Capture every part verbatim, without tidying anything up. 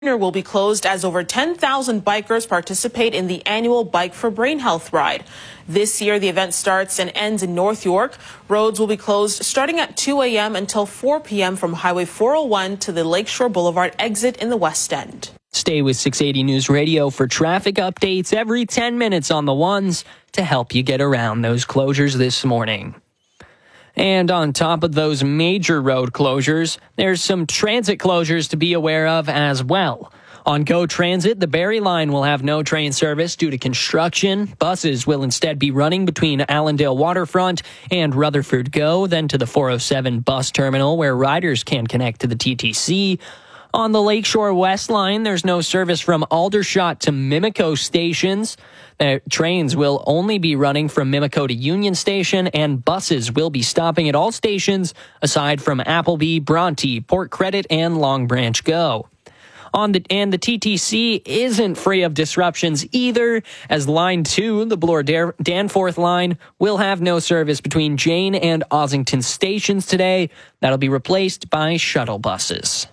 will be closed as over ten thousand bikers participate in the annual Bike for Brain Health ride. This year, the event starts and ends in North York. Roads will be closed starting at two a.m. until four p.m. from Highway four oh one to the Lakeshore Boulevard exit in the West End. Stay with six eighty News Radio for traffic updates every ten minutes on the ones to help you get around those closures this morning. And on top of those major road closures, there's some transit closures to be aware of as well. On GO Transit, the Barrie Line will have no train service due to construction. Buses will instead be running between Allendale Waterfront and Rutherford GO, then to the four oh seven bus terminal where riders can connect to the T T C. On the Lakeshore West Line, there's no service from Aldershot to Mimico stations. The trains will only be running from Mimico to Union Station, and buses will be stopping at all stations aside from Appleby, Bronte, Port Credit, and Long Branch GO. On the, and the T T C isn't free of disruptions either, as Line two, the Bloor-Danforth line, will have no service between Jane and Ossington stations today. That'll be replaced by shuttle buses.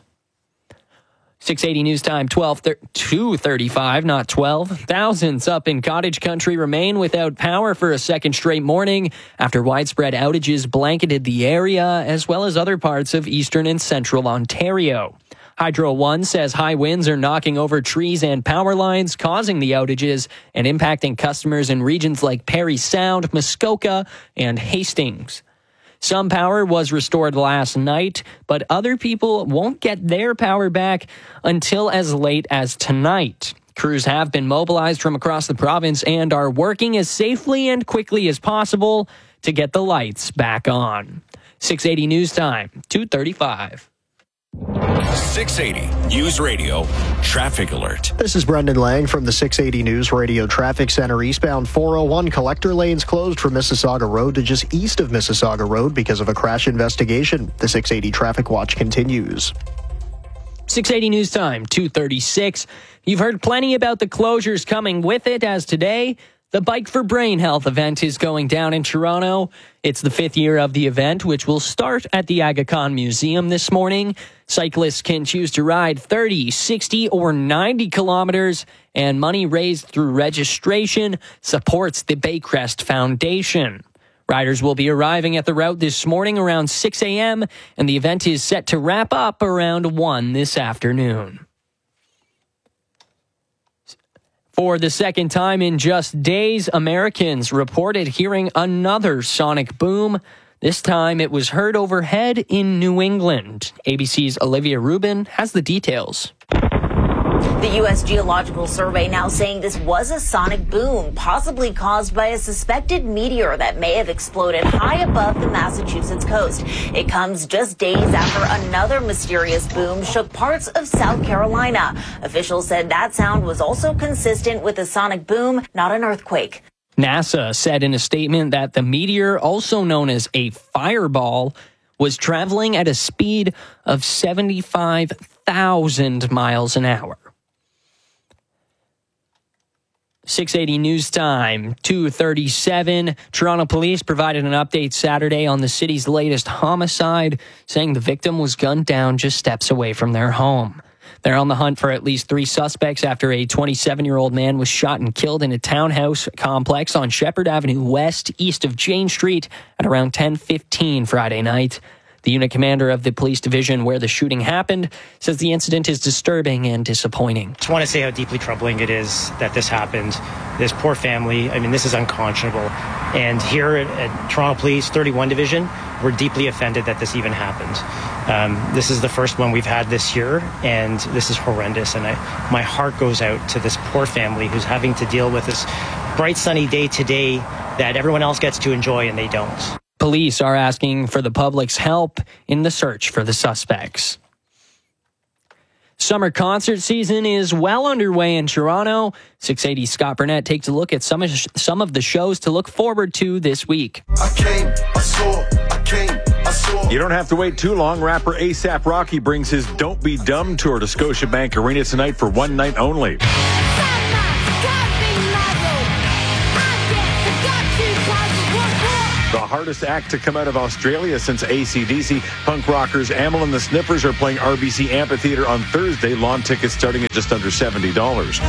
six eighty News Time, twelve, two thirty-five, not twelve. Thousands up in cottage country remain without power for a second straight morning after widespread outages blanketed the area as well as other parts of eastern and central Ontario. Hydro One says high winds are knocking over trees and power lines, causing the outages and impacting customers in regions like Parry Sound, Muskoka, and Hastings. Some power was restored last night, but other people won't get their power back until as late as tonight. Crews have been mobilized from across the province and are working as safely and quickly as possible to get the lights back on. six eighty News Time, two thirty-five. six eighty News Radio Traffic Alert. This is Brendan Lang from the six eighty News Radio Traffic Center. Eastbound four oh one collector lanes closed from Mississauga Road to just east of Mississauga Road because of a crash investigation. The six eighty Traffic Watch continues. six eighty News Time, two thirty-six. You've heard plenty about the closures coming with it, as today the Bike for Brain Health event is going down in Toronto. It's the fifth year of the event, which will start at the Aga Khan Museum this morning. Cyclists can choose to ride thirty, sixty, or ninety kilometers, and money raised through registration supports the Baycrest Foundation. Riders will be arriving at the route this morning around six a.m., and the event is set to wrap up around one this afternoon. For the second time in just days, Americans reported hearing another sonic boom. This time it was heard overhead in New England. A B C's Olivia Rubin has the details. The U S Geological Survey now saying this was a sonic boom, possibly caused by a suspected meteor that may have exploded high above the Massachusetts coast. It comes just days after another mysterious boom shook parts of South Carolina. Officials said that sound was also consistent with a sonic boom, not an earthquake. NASA said in a statement that the meteor, also known as a fireball, was traveling at a speed of seventy-five thousand miles an hour. six eighty News Time, two thirty-seven. Toronto police provided an update Saturday on the city's latest homicide, saying the victim was gunned down just steps away from their home. They're on the hunt for at least three suspects after a twenty-seven-year-old man was shot and killed in a townhouse complex on Shepherd Avenue West, east of Jane Street, at around ten fifteen Friday night. The unit commander of the police division where the shooting happened says the incident is disturbing and disappointing. I just want to say how deeply troubling it is that this happened. This poor family, I mean, this is unconscionable. And here at, at Toronto Police thirty-one Division, we're deeply offended that this even happened. Um, this is the first one we've had this year, and this is horrendous. And I, my heart goes out to this poor family who's having to deal with this bright, sunny day today that everyone else gets to enjoy and they don't. Police are asking for the public's help in the search for the suspects. Summer concert season is well underway in Toronto. six eighty Scott Burnett takes a look at some of, some of the shows to look forward to this week. I came, I saw, I came, I saw. You don't have to wait too long. Rapper A$AP Rocky brings his Don't Be Dumb tour to Scotiabank Arena tonight for one night only. The hardest act to come out of Australia since A C D C. Punk rockers Amyl and the Sniffers are playing R B C Amphitheatre on Thursday. Lawn tickets starting at just under seventy dollars.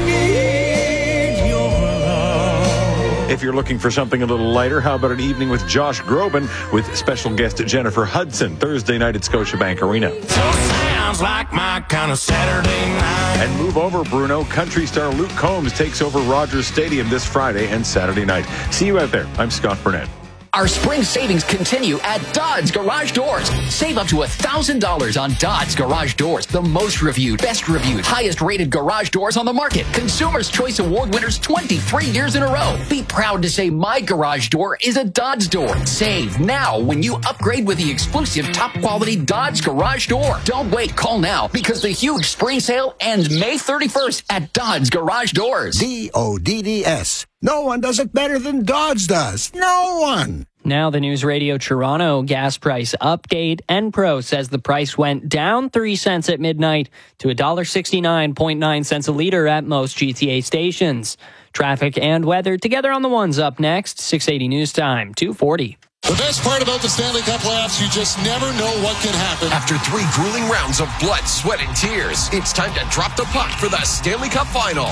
If you're looking for something a little lighter, how about an evening with Josh Groban with special guest Jennifer Hudson, Thursday night at Scotiabank Arena. So sounds like my kind of Saturday night. And move over, Bruno. Country star Luke Combs takes over Rogers Stadium this Friday and Saturday night. See you out there. I'm Scott Burnett. Our spring savings continue at Dodds Garage Doors. Save up to one thousand dollars on Dodds Garage Doors, the most reviewed, best reviewed, highest rated garage doors on the market. Consumer's Choice Award winners twenty-three years in a row. Be proud to say my garage door is a Dodds door. Save now when you upgrade with the exclusive top quality Dodds Garage Door. Don't wait, call now because the huge spring sale ends May thirty-first at Dodds Garage Doors. D O D D S. No one does it better than Dodds does. No one. Now the News Radio Toronto gas price update. Enpro says the price went down three cents at midnight to one dollar sixty-nine point nine cents a liter at most G T A stations. Traffic and weather together on the ones up next. six eighty News Time, two forty. The best part about the Stanley Cup playoffs, you just never know what can happen. After three grueling rounds of blood, sweat, and tears, it's time to drop the puck for the Stanley Cup Final.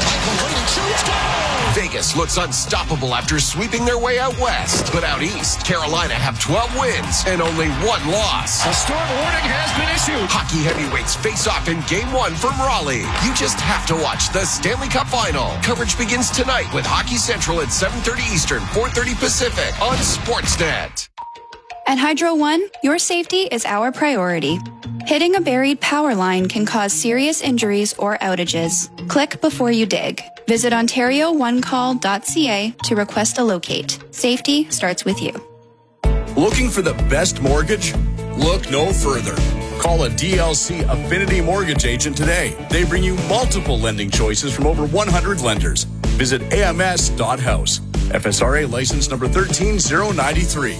Vegas looks unstoppable after sweeping their way out west. But out east, Carolina have twelve wins and only one loss. A storm warning has been issued. Hockey heavyweights face off in Game one from Raleigh. You just have to watch the Stanley Cup Final. Coverage begins tonight with Hockey Central at seven thirty Eastern, four thirty Pacific on Sportsnet. At Hydro One, your safety is our priority. Hitting a buried power line can cause serious injuries or outages. Click before you dig. Visit ontario one call dot c a to request a locate. Safety starts with you. Looking for the best mortgage? Look no further. Call a D L C Affinity Mortgage agent today. They bring you multiple lending choices from over one hundred lenders. Visit a m s dot house. F S R A license number one three zero nine three.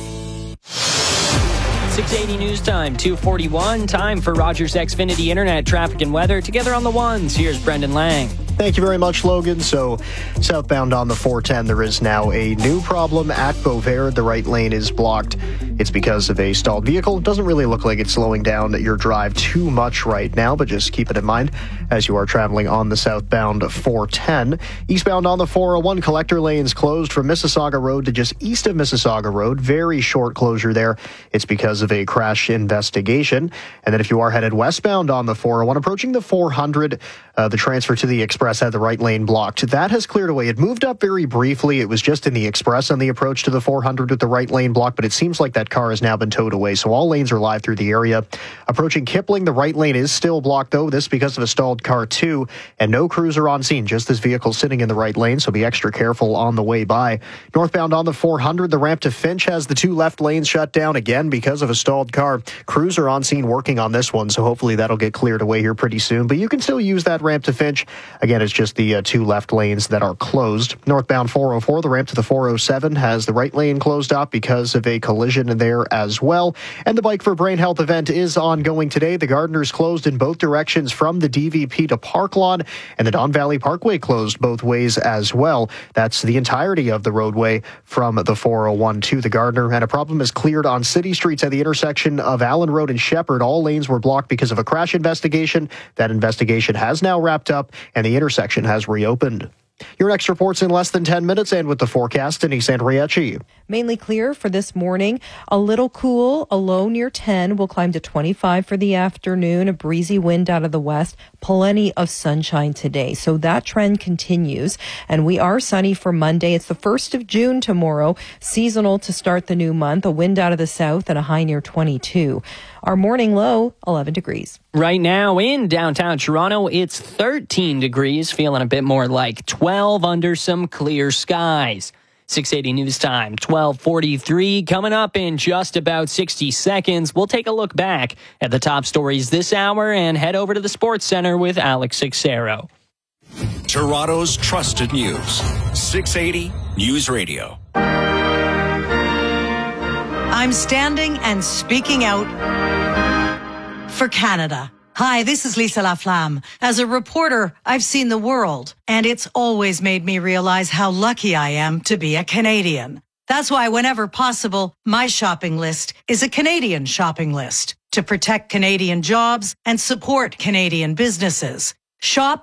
six eighty News Time, two forty-one. Time for Rogers Xfinity Internet traffic and weather. Together on the ones, here's Brendan Lang. Thank you very much, Logan. So, southbound on the four ten, there is now a new problem at Beauvert. The right lane is blocked. It's because of a stalled vehicle. It doesn't really look like it's slowing down your drive too much right now, but just keep it in mind as you are traveling on the southbound four ten. Eastbound on the four oh one, collector lanes closed from Mississauga Road to just east of Mississauga Road. Very short closure there. It's because of a crash investigation. And then if you are headed westbound on the four oh one, approaching the four hundred, uh, the transfer to the Express had the right lane blocked. That has cleared away. It moved up very briefly. It was just in the Express on the approach to the four hundred with the right lane blocked, but it seems like that car has now been towed away. So all lanes are live through the area. Approaching Kipling, the right lane is still blocked, though. This because of a stalled car, too. And no cruiser on scene, just this vehicle sitting in the right lane. So be extra careful on the way by. Northbound on the four hundred, the ramp to Finch has the two left lanes shut down again because of a stalled car. Cruiser on scene working on this one. So hopefully that'll get cleared away here pretty soon. But you can still use that ramp to Finch. Again, it's just the uh, two left lanes that are closed. Northbound four oh four, the ramp to the four oh seven has the right lane closed up because of a collision there as well. And the Bike for Brain Health event is ongoing today. The Gardeners closed in both directions from the D V P to Park Lawn, and the Don Valley Parkway closed both ways as well. That's the entirety of the roadway from the four oh one to the Gardner. And a problem is cleared on city streets at the intersection of Allen Road and Shepherd. All lanes were blocked because of a crash investigation. That investigation has now wrapped up, and the intersection has reopened. Your next report's in less than ten minutes, and with the forecast, Denise Andriachi. Mainly clear for this morning. A little cool, a low near ten. We'll climb to twenty-five for the afternoon. A breezy wind out of the west. Plenty of sunshine today. So that trend continues. And we are sunny for Monday. It's the first of June tomorrow. Seasonal to start the new month. A wind out of the south and a high near twenty-two. Our morning low, eleven degrees. Right now in downtown Toronto, it's thirteen degrees, feeling a bit more like twelve under some clear skies. six eighty News Time, twelve forty-three. Coming up in just about sixty seconds, we'll take a look back at the top stories this hour and head over to the Sports Center with Alex Sixero. Toronto's trusted news, six eighty News Radio. I'm standing and speaking out for Canada. Hi, this is Lisa Laflamme. As a reporter, I've seen the world, and it's always made me realize how lucky I am to be a Canadian. That's why whenever possible, my shopping list is a Canadian shopping list to protect Canadian jobs and support Canadian businesses. Shop